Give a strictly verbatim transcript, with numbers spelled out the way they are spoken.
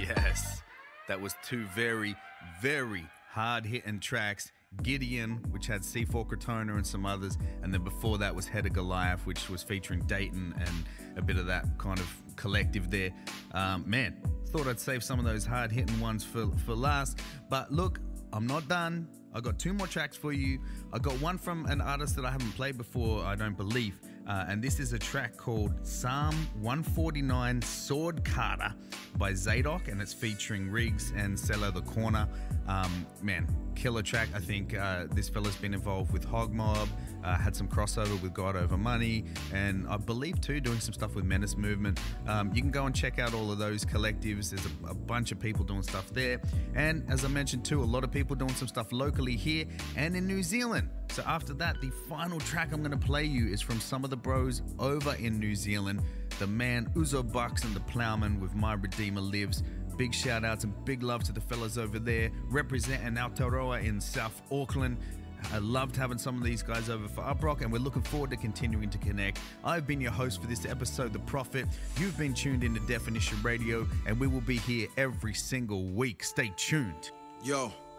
Yes, that was two very, very hard-hitting tracks. Gideon, which had C four Crotona and some others, and then before that was Head of Goliath, which was featuring Dayton and a bit of that kind of collective there. Um, man, thought I'd save some of those hard-hitting ones for, for last, but look, I'm not done. I got two more tracks for you. I got one from an artist that I haven't played before, I don't believe, uh, and this is a track called Psalm one forty-nine Sword Carter by Zadok, and it's featuring Riggs and Cello the Corner. Um, man, killer track. I think uh, this fella's been involved with Hog Mob, uh, had some crossover with God Over Money, and I believe too doing some stuff with Menace Movement. Um, you can go and check out all of those collectives. There's a, a bunch of people doing stuff there, and as I mentioned too, a lot of people doing some stuff locally here and in New Zealand. So after that, the final track I'm going to play you is from some of the bros over in New Zealand. The man Uzo Bucks and the Plowman with My Redeemer Lives. Big shout outs and big love to the fellas over there representing Aotearoa in South Auckland. I loved having some of these guys over for Uprock, and we're looking forward to continuing to connect. I've been your host for this episode, The Prophet. You've been tuned into Definition Radio, and we will be here every single week. Stay tuned. Yo.